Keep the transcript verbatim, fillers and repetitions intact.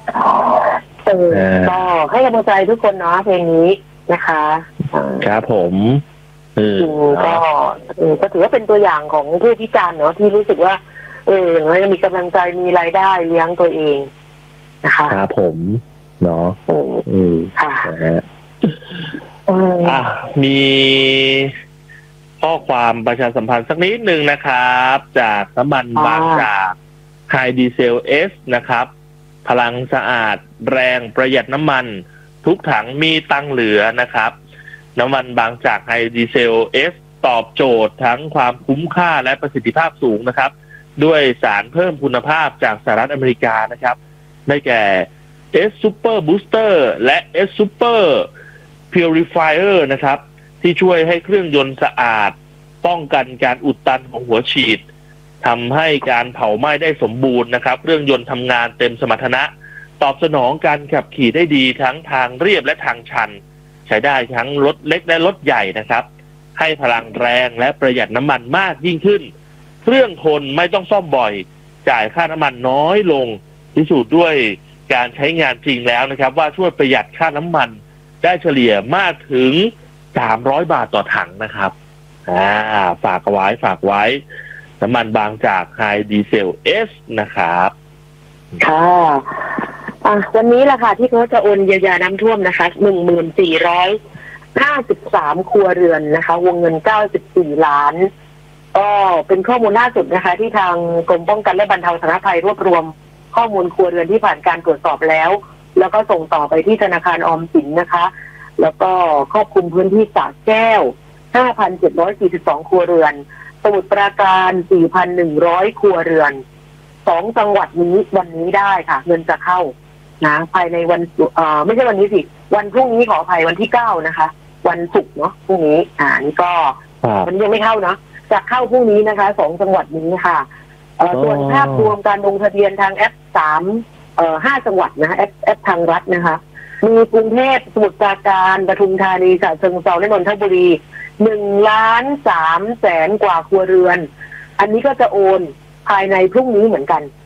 เออก็ให้กำลังใจทุกคนเนาะเพลงนี้นะคะครับผมจริงก็ก็ถือว่าเป็นตัวอย่างของผู้พิการเนาะที่รู้สึกว่าเอออย่างน้อยมีกำลังใจมีรายได้เลี้ยงตัวเองนะคะครับผมเนาะอืมค่ะอ่ะมีข้อความประชาสัมพันธ์สักนิดหนึ่งนะครับจากน้ำมันบางจากไฮดีเซลเอสนะครับพลังสะอาดแรงประหยัดน้ำมันทุกถังมีตังเหลือนะครับน้ำมันบางจากไฮดีเซลเอสตอบโจทย์ทั้งความคุ้มค่าและประสิทธิภาพสูงนะครับด้วยสารเพิ่มคุณภาพจากสหรัฐอเมริกานะครับได้แก่ S Super Booster และ S Super Purifier นะครับที่ช่วยให้เครื่องยนต์สะอาดป้องกันการอุดตันของหัวฉีดทำให้การเผาไหม้ได้สมบูรณ์นะครับเครื่องยนต์ทำงานเต็มสมรรถนะตอบสนองการขับขี่ได้ดีทั้งทางเรียบและทางชันใช้ได้ทั้งรถเล็กและรถใหญ่นะครับให้พลังแรงและประหยัดน้ำมันมากยิ่งขึ้นเครื่องทนไม่ต้องซ่อมบ่อยจ่ายค่าน้ำมันน้อยลงพิสูจน์ด้วยการใช้งานจริงแล้วนะครับว่าช่วยประหยัดค่าน้ำมันได้เฉลี่ยมากถึงสามร้อยบาทต่อถังนะครับอ่าฝากไว้ฝากไว้น้ำมันบางจากไฮดีเซลเอสนะครับค่ะอ่ะวันนี้ล่ะค่ะที่เขาจะโอนเยียวยาน้ำท่วมนะคะหนึ่งหมื่นสี่ร้อยห้าสิบสามครัวเรือนนะคะวงเงินเก้าสิบสี่ล้านก็เป็นข้อมูลล่าสุดนะคะที่ทางกรมป้องกันและบรรเทาสาธารณภัยรวบรวมข้อมูลครัวเรือนที่ผ่านการตรวจสอบแล้วแล้วก็ส่งต่อไปที่ธนาคารออมสินนะคะแล้วก็ครอบคลุมพื้นที่สระแก้ว ห้าพันเจ็ดร้อยสี่สิบสอง ครัวเรือนสมุทรปราการ สี่พันหนึ่งร้อย ครัวเรือนสองจังหวัดนี้วันนี้ได้ค่ะเงินจะเข้านะภายในวันเอ่อไม่ใช่วันนี้สิวันพรุ่งนี้ขออภัยวันที่เก้านะคะวันศุกร์เนาะพรุ่งนี้อ่านี่ก็วันนี้ยังไม่เข้าเนาะจะเข้าพรุ่งนี้นะคะสองจังหวัดนี้ค่ะเอ่อส่วนภาพรวมการลงทะเบียนทางแอปสามเอ่อห้าจังหวัดนะแอปแอปทางรัฐนะคะมีกรุงเทพสมุทรปราการปทุมธานีฉะเชิงเทราและนนทบุรีหนึ่งล้านสามแสนกว่าครัวเรือนอันนี้ก็จะโอนภายในพรุ่งนี้เหมือนกัน